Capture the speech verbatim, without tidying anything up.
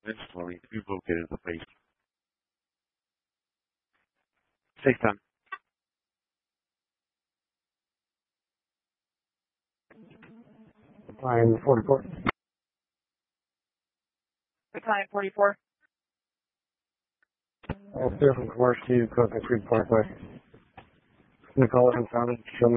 instantly to be located in the base. Take time. Battalion forty-four. Battalion forty-four. All clear from Commerce to Coconut Creek Parkway. Nicole unfounded. Show me